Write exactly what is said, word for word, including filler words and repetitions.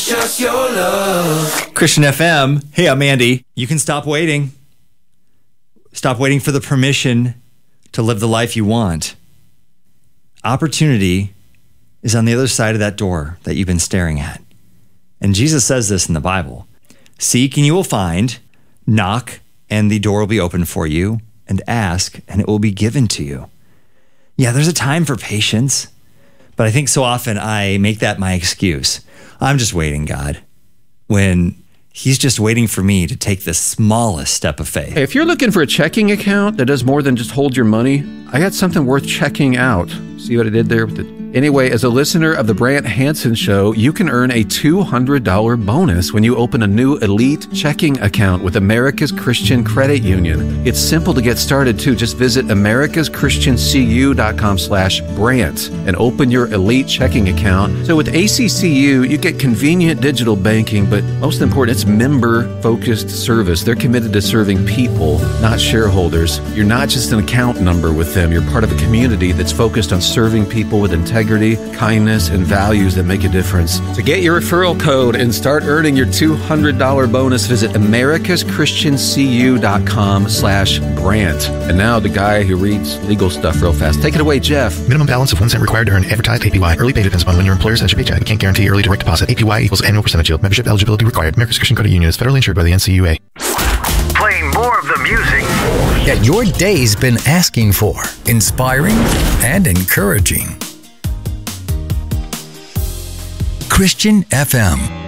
just your love. Christian F M. Hey, I'm Andy. You can stop waiting. Stop waiting for the permission to live the life you want. Opportunity is on the other side of that door that you've been staring at. And Jesus says this in the Bible. Seek and you will find. Knock and the door will be open for you. And ask and it will be given to you. Yeah, there's a time for patience. But I think so often I make that my excuse. I'm just waiting, God. When he's just waiting for me to take the smallest step of faith. Hey, if you're looking for a checking account that does more than just hold your money, I got something worth checking out. See what I did there with the... Anyway, as a listener of the Brant Hansen Show, you can earn a two hundred dollars bonus when you open a new Elite checking account with America's Christian Credit Union. It's simple to get started, too. Just visit americas christian c u dot com slash Brant and open your Elite checking account. So with A C C U, you get convenient digital banking, but most important, it's member-focused service. They're committed to serving people, not shareholders. You're not just an account number with them. You're part of a community that's focused on serving people with integrity. Integrity, kindness, and values that make a difference. To get your referral code and start earning your two hundred dollars bonus, visit americas christian c u dot com slash Brant. And now the guy who reads legal stuff real fast. Take it away, Jeff. Minimum balance of one cent required to earn advertised A P Y. Early pay depends upon when your employer sends your paycheck. Can't guarantee early direct deposit. A P Y equals annual percentage yield. Membership eligibility required. America's Christian Credit Union is federally insured by the N C U A. Playing more of the music that your day's been asking for. Inspiring and encouraging. Christian F M.